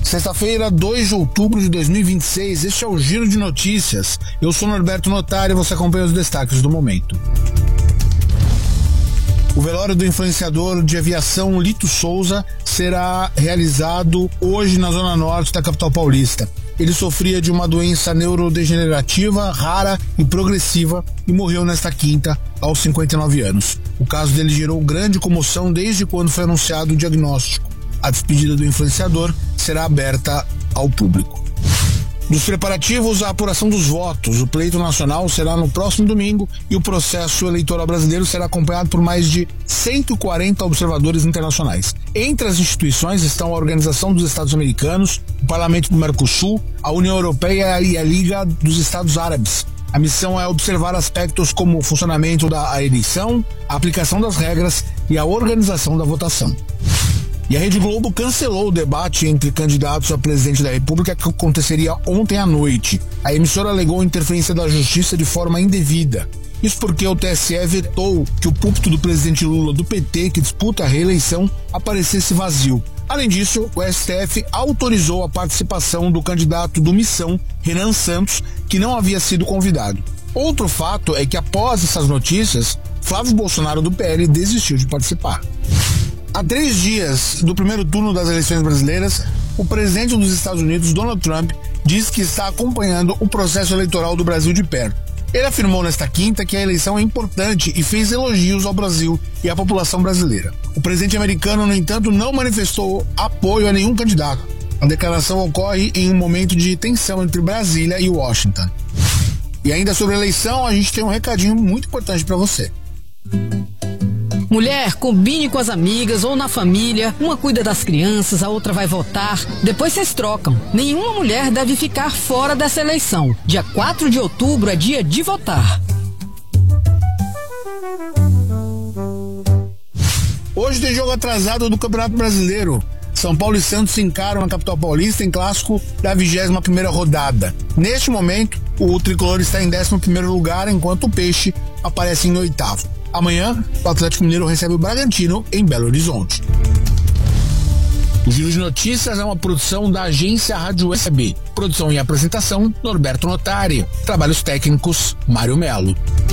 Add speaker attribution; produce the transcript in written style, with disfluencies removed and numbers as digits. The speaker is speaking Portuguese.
Speaker 1: Sexta-feira, 2 de outubro de 2026, este é o Giro de Notícias. Eu sou Norberto Notari e você acompanha os destaques do momento. O velório do influenciador de aviação Lito Souza será realizado hoje na zona norte da capital paulista. Ele sofria de uma doença neurodegenerativa, rara e progressiva e morreu nesta quinta, aos 59 anos. O caso dele gerou grande comoção desde quando foi anunciado o diagnóstico. A despedida do influenciador será aberta ao público. Dos preparativos à apuração dos votos, o pleito nacional será no próximo domingo e o processo eleitoral brasileiro será acompanhado por mais de 140 observadores internacionais. Entre as instituições estão a Organização dos Estados Americanos, o Parlamento do Mercosul, a União Europeia e a Liga dos Estados Árabes. A missão é observar aspectos como o funcionamento da eleição, a aplicação das regras e a organização da votação. E a Rede Globo cancelou o debate entre candidatos a presidente da República que aconteceria ontem à noite. A emissora alegou interferência da Justiça de forma indevida. Isso porque o TSE vetou que o púlpito do presidente Lula do PT, que disputa a reeleição, aparecesse vazio. Além disso, o STF autorizou a participação do candidato do Missão, Renan Santos, que não havia sido convidado. Outro fato é que após essas notícias, Flávio Bolsonaro do PL desistiu de participar. Há 3 dias do primeiro turno das eleições brasileiras, o presidente dos Estados Unidos, Donald Trump, diz que está acompanhando o processo eleitoral do Brasil de perto. Ele afirmou nesta quinta que a eleição é importante e fez elogios ao Brasil e à população brasileira. O presidente americano, no entanto, não manifestou apoio a nenhum candidato. A declaração ocorre em um momento de tensão entre Brasília e Washington. E ainda sobre a eleição, a gente tem um recadinho muito importante para você.
Speaker 2: Mulher, combine com as amigas ou na família, uma cuida das crianças, a outra vai votar, depois vocês trocam. Nenhuma mulher deve ficar fora dessa eleição. Dia 4 de outubro é dia de votar.
Speaker 1: Hoje tem jogo atrasado do Campeonato Brasileiro. São Paulo e Santos se encaram na capital paulista em clássico da 21ª rodada. Neste momento, o tricolor está em 11º lugar, enquanto o Peixe aparece em 8º. Amanhã, o Atlético Mineiro recebe o Bragantino em Belo Horizonte. O Giro de Notícias é uma produção da agência Rádio Web. Produção e apresentação, Norberto Notari. Trabalhos técnicos, Mário Melo.